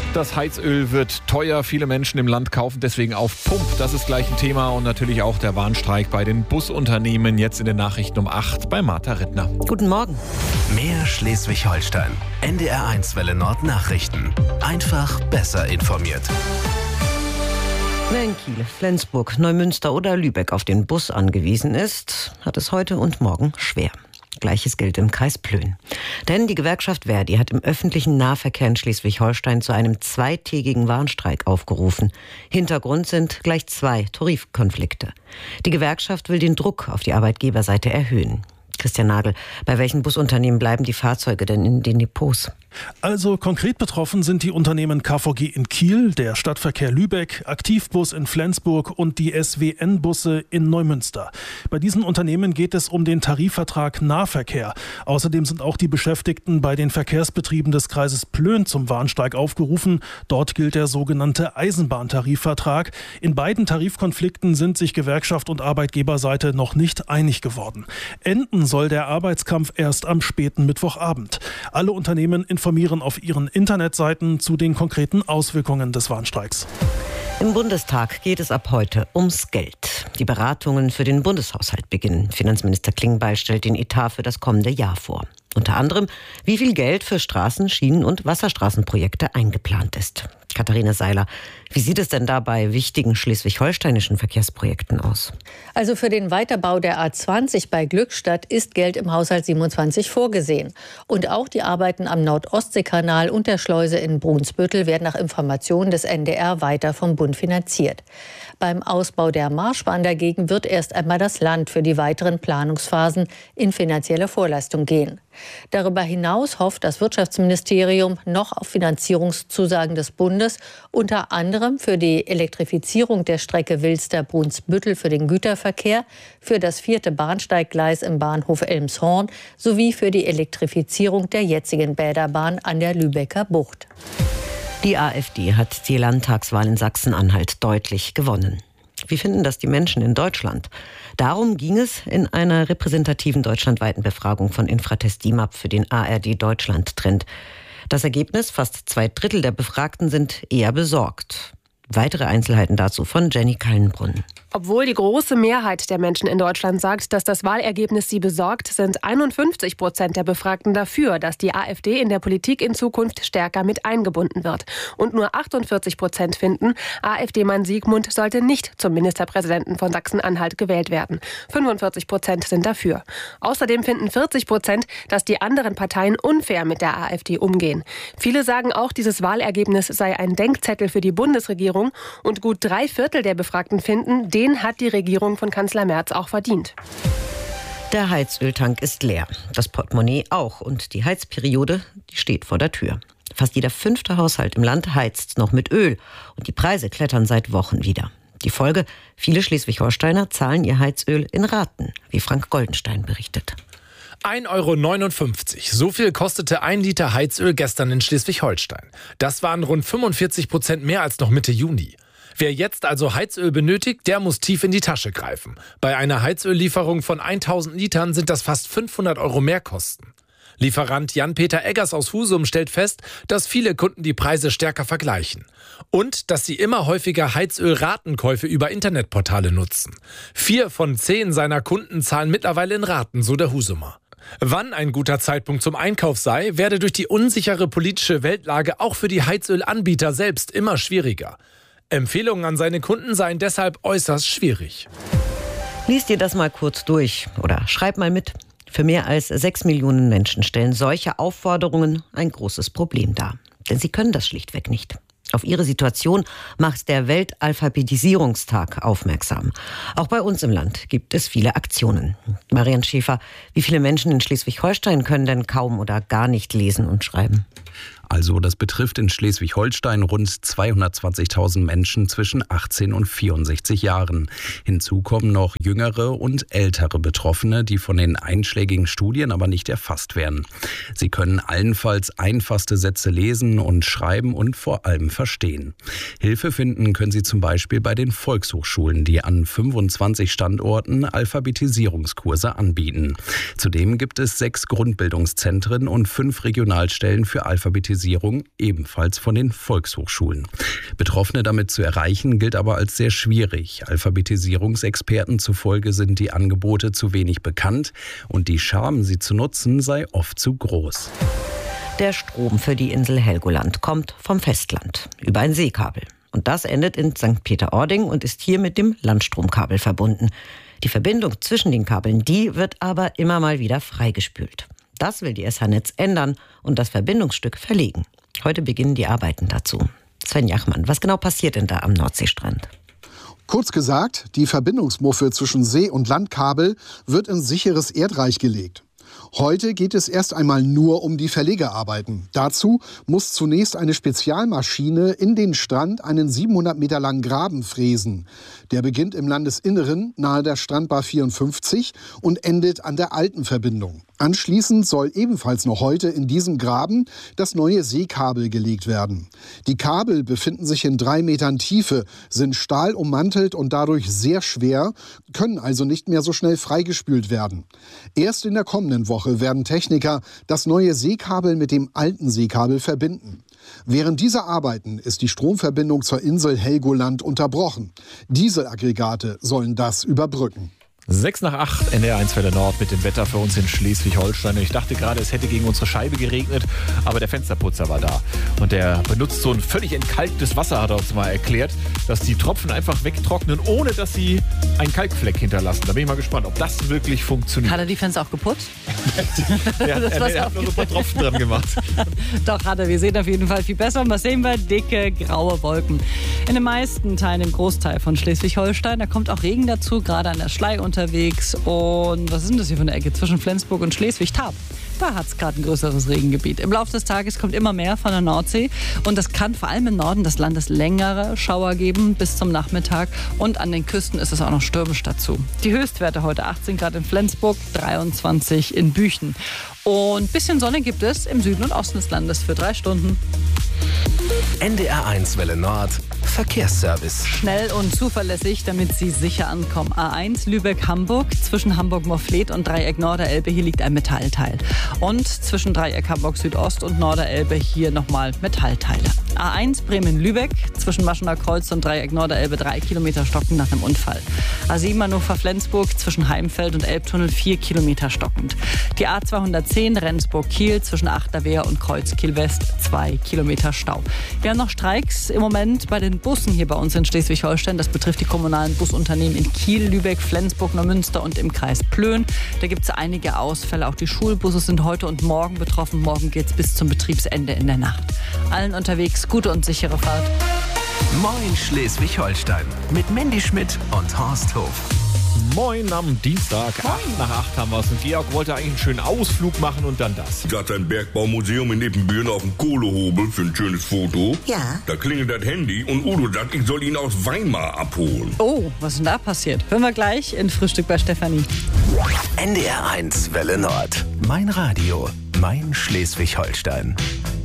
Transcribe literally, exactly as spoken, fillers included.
Das Heizöl wird teuer. Viele Menschen im Land kaufen deswegen auf Pump. Das ist gleich ein Thema. Und natürlich auch der Warnstreik bei den Busunternehmen. Jetzt in den Nachrichten um acht bei Martha Rittner. Guten Morgen. Mehr Schleswig-Holstein. N D R eins Welle Nord Nachrichten. Einfach besser informiert. Wer in Kiel, Flensburg, Neumünster oder Lübeck auf den Bus angewiesen ist, hat es heute und morgen schwer. Gleiches gilt im Kreis Plön. Denn die Gewerkschaft Verdi hat im öffentlichen Nahverkehr in Schleswig-Holstein zu einem zweitägigen Warnstreik aufgerufen. Hintergrund sind gleich zwei Tarifkonflikte. Die Gewerkschaft will den Druck auf die Arbeitgeberseite erhöhen. Christian Nagel, bei welchen Busunternehmen bleiben die Fahrzeuge denn in den Depots? Also konkret betroffen sind die Unternehmen K V G in Kiel, der Stadtverkehr Lübeck, Aktivbus in Flensburg und die S W N-Busse in Neumünster. Bei diesen Unternehmen geht es um den Tarifvertrag Nahverkehr. Außerdem sind auch die Beschäftigten bei den Verkehrsbetrieben des Kreises Plön zum Warnstreik aufgerufen. Dort gilt der sogenannte Eisenbahntarifvertrag. In beiden Tarifkonflikten sind sich Gewerkschaft und Arbeitgeberseite noch nicht einig geworden. Enden soll der Arbeitskampf erst am späten Mittwochabend. Alle Unternehmen informieren auf ihren Internetseiten zu den konkreten Auswirkungen des Warnstreiks. Im Bundestag geht es ab heute ums Geld. Die Beratungen für den Bundeshaushalt beginnen. Finanzminister Klingbeil stellt den Etat für das kommende Jahr vor. Unter anderem, wie viel Geld für Straßen-, Schienen- und Wasserstraßenprojekte eingeplant ist. Katharina Seiler, wie sieht es denn da bei wichtigen schleswig-holsteinischen Verkehrsprojekten aus? Also für den Weiterbau der A zwanzig bei Glückstadt ist Geld im Haushalt siebenundzwanzig vorgesehen. Und auch die Arbeiten am Nord-Ostsee-Kanal und der Schleuse in Brunsbüttel werden nach Informationen des N D R weiter vom Bund finanziert. Beim Ausbau der Marschbahn dagegen wird erst einmal das Land für die weiteren Planungsphasen in finanzielle Vorleistung gehen. Darüber hinaus hofft das Wirtschaftsministerium noch auf Finanzierungszusagen des Bundes, unter anderem für die Elektrifizierung der Strecke Wilster-Brunsbüttel für den Güterverkehr, für das vierte Bahnsteiggleis im Bahnhof Elmshorn sowie für die Elektrifizierung der jetzigen Bäderbahn an der Lübecker Bucht. Die AfD hat die Landtagswahl in Sachsen-Anhalt deutlich gewonnen. Wie finden das die Menschen in Deutschland? Darum ging es in einer repräsentativen deutschlandweiten Befragung von Infratest D I M A P für den A R D-Deutschland-Trend. Das Ergebnis: fast zwei Drittel der Befragten sind eher besorgt. Weitere Einzelheiten dazu von Jenny Kallenbrunn. Obwohl die große Mehrheit der Menschen in Deutschland sagt, dass das Wahlergebnis sie besorgt, sind einundfünfzig Prozent der Befragten dafür, dass die AfD in der Politik in Zukunft stärker mit eingebunden wird. Und nur achtundvierzig Prozent finden, AfD-Mann Siegmund sollte nicht zum Ministerpräsidenten von Sachsen-Anhalt gewählt werden. fünfundvierzig Prozent sind dafür. Außerdem finden vierzig Prozent, dass die anderen Parteien unfair mit der AfD umgehen. Viele sagen auch, dieses Wahlergebnis sei ein Denkzettel für die Bundesregierung. Und gut drei Viertel der Befragten finden, den hat die Regierung von Kanzler Merz auch verdient. Der Heizöltank ist leer, das Portemonnaie auch und die Heizperiode, die steht vor der Tür. Fast jeder fünfte Haushalt im Land heizt noch mit Öl und die Preise klettern seit Wochen wieder. Die Folge: viele Schleswig-Holsteiner zahlen ihr Heizöl in Raten, wie Frank Goldenstein berichtet. ein Euro neunundfünfzig. So viel kostete ein Liter Heizöl gestern in Schleswig-Holstein. Das waren rund fünfundvierzig Prozent mehr als noch Mitte Juni. Wer jetzt also Heizöl benötigt, der muss tief in die Tasche greifen. Bei einer Heizöllieferung von tausend Litern sind das fast fünfhundert Euro Mehrkosten. Lieferant Jan-Peter Eggers aus Husum stellt fest, dass viele Kunden die Preise stärker vergleichen. Und dass sie immer häufiger Heizöl-Ratenkäufe über Internetportale nutzen. Vier von zehn seiner Kunden zahlen mittlerweile in Raten, so der Husumer. Wann ein guter Zeitpunkt zum Einkauf sei, werde durch die unsichere politische Weltlage auch für die Heizölanbieter selbst immer schwieriger. Empfehlungen an seine Kunden seien deshalb äußerst schwierig. Lies dir das mal kurz durch oder schreib mal mit. Für mehr als sechs Millionen Menschen stellen solche Aufforderungen ein großes Problem dar. Denn sie können das schlichtweg nicht. Auf ihre Situation macht der Weltalphabetisierungstag aufmerksam. Auch bei uns im Land gibt es viele Aktionen. Marian Schäfer, wie viele Menschen in Schleswig-Holstein können denn kaum oder gar nicht lesen und schreiben? Also das betrifft in Schleswig-Holstein rund zweihundertzwanzigtausend Menschen zwischen achtzehn und vierundsechzig Jahren. Hinzu kommen noch jüngere und ältere Betroffene, die von den einschlägigen Studien aber nicht erfasst werden. Sie können allenfalls einfachste Sätze lesen und schreiben und vor allem verstehen. Hilfe finden können sie zum Beispiel bei den Volkshochschulen, die an fünfundzwanzig Standorten Alphabetisierungskurse anbieten. Zudem gibt es sechs Grundbildungszentren und fünf Regionalstellen für Alphabetisierung Alphabetisierung ebenfalls von den Volkshochschulen. Betroffene damit zu erreichen, gilt aber als sehr schwierig. Alphabetisierungsexperten zufolge sind die Angebote zu wenig bekannt und die Scham, sie zu nutzen, sei oft zu groß. Der Strom für die Insel Helgoland kommt vom Festland über ein Seekabel. Und das endet in Sankt Peter-Ording und ist hier mit dem Landstromkabel verbunden. Die Verbindung zwischen den Kabeln, die wird aber immer mal wieder freigespült. Das will die S H-Netz ändern und das Verbindungsstück verlegen. Heute beginnen die Arbeiten dazu. Sven Jachmann, was genau passiert denn da am Nordseestrand? Kurz gesagt, die Verbindungsmuffe zwischen See- und Landkabel wird in sicheres Erdreich gelegt. Heute geht es erst einmal nur um die Verlegearbeiten. Dazu muss zunächst eine Spezialmaschine in den Strand einen siebenhundert Meter langen Graben fräsen. Der beginnt im Landesinneren nahe der Strandbar vierundfünfzig und endet an der alten Verbindung. Anschließend soll ebenfalls noch heute in diesem Graben das neue Seekabel gelegt werden. Die Kabel befinden sich in drei Metern Tiefe, sind stahlummantelt und dadurch sehr schwer, können also nicht mehr so schnell freigespült werden. Erst in der kommenden Woche werden Techniker das neue Seekabel mit dem alten Seekabel verbinden. Während dieser Arbeiten ist die Stromverbindung zur Insel Helgoland unterbrochen. Dieselaggregate sollen das überbrücken. sechs nach acht, N D R eins Welle Nord mit dem Wetter für uns in Schleswig-Holstein. Ich dachte gerade, es hätte gegen unsere Scheibe geregnet, aber der Fensterputzer war da. Und der benutzt so ein völlig entkalktes Wasser, hat er uns mal erklärt, dass die Tropfen einfach wegtrocknen, ohne dass sie einen Kalkfleck hinterlassen. Da bin ich mal gespannt, ob das wirklich funktioniert. Hat er die Fenster auch geputzt? ja, das er, er hat nur so ein paar Tropfen dran gemacht. Doch, hat er. Wir sehen auf jeden Fall viel besser. Und was sehen wir? Dicke, graue Wolken. In den meisten Teilen, im Großteil von Schleswig-Holstein, da kommt auch Regen dazu, gerade an der Schlei unter unterwegs. Und was ist denn das hier für eine Ecke? Zwischen Flensburg und Schleswig-Tab. Da hat es gerade ein größeres Regengebiet. Im Laufe des Tages kommt immer mehr von der Nordsee. Und das kann vor allem im Norden des Landes längere Schauer geben bis zum Nachmittag. Und an den Küsten ist es auch noch stürmisch dazu. Die Höchstwerte heute achtzehn Grad in Flensburg, dreiundzwanzig in Büchen. Und ein bisschen Sonne gibt es im Süden und Osten des Landes für drei Stunden. N D R eins Welle Nord Verkehrsservice. Schnell und zuverlässig, damit Sie sicher ankommen. A eins Lübeck-Hamburg, zwischen Hamburg-Morfleet und Dreieck Norderelbe, hier liegt ein Metallteil. Und zwischen Dreieck Hamburg-Südost und Norderelbe hier nochmal Metallteile. A eins Bremen-Lübeck, zwischen Maschener Kreuz und Dreieck Norderelbe, drei Kilometer stockend nach einem Unfall. A sieben Hannover-Flensburg, zwischen Heimfeld und Elbtunnel, vier Kilometer stockend. Die A zweihundertzehn Rendsburg-Kiel, zwischen Achterwehr und Kreuz-Kiel-West, zwei Kilometer Stau. Wir haben noch Streiks im Moment bei den Bussen hier bei uns in Schleswig-Holstein. Das betrifft die kommunalen Busunternehmen in Kiel, Lübeck, Flensburg, Neumünster und im Kreis Plön. Da gibt es einige Ausfälle. Auch die Schulbusse sind heute und morgen betroffen. Morgen geht es bis zum Betriebsende in der Nacht. Allen unterwegs gute und sichere Fahrt. Moin Schleswig-Holstein mit Mandy Schmidt und Horst Hof. Moin am Dienstag, acht nach acht haben wir es. Und Georg wollte eigentlich einen schönen Ausflug machen und dann das. Ich hatte ein Bergbaumuseum in Ebenbüren auf dem Kohlehobel für ein schönes Foto. Ja. Da klingelt das Handy und Udo sagt, ich soll ihn aus Weimar abholen. Oh, was ist denn da passiert? Hören wir gleich in Frühstück bei Stefanie. N D R eins Welle Nord. Mein Radio, mein Schleswig-Holstein.